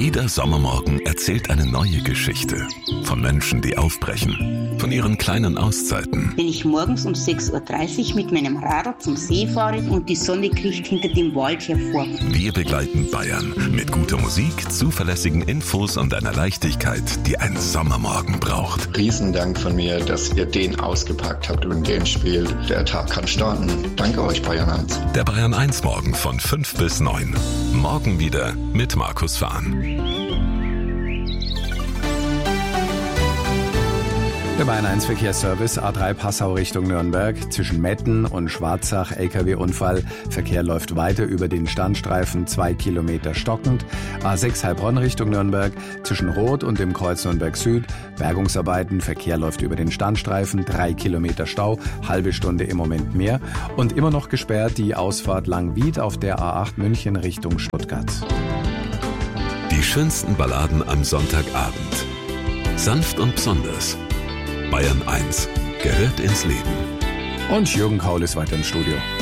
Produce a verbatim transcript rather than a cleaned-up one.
Jeder Sommermorgen erzählt eine neue Geschichte. Von Menschen, die aufbrechen. Von ihren kleinen Auszeiten. Wenn ich morgens um sechs Uhr dreißig mit meinem Radl zum See fahre und die Sonne kriecht hinter dem Wald hervor. Wir begleiten Bayern mit guter Musik, zuverlässigen Infos und einer Leichtigkeit, die ein Sommermorgen braucht. Riesendank von mir, dass ihr den ausgepackt habt und den spielt. Der Tag kann starten. Danke euch, Bayern eins. Der Bayern eins Morgen von fünf bis neun. Morgen wieder mit Markus Fahn. Der Bayern eins Verkehrsservice, A drei Passau Richtung Nürnberg, zwischen Metten und Schwarzach, L K W-Unfall. Verkehr läuft weiter über den Standstreifen, zwei Kilometer stockend. A sechs Heilbronn Richtung Nürnberg, zwischen Roth und dem Kreuz Nürnberg Süd. Bergungsarbeiten, Verkehr läuft über den Standstreifen, drei Kilometer Stau, halbe Stunde im Moment mehr. Und immer noch gesperrt die Ausfahrt Langwied auf der A acht München Richtung Stuttgart. Die schönsten Balladen am Sonntagabend. Sanft und besonders. Bayern eins gehört ins Leben. Und Jürgen Kaul ist weiter im Studio.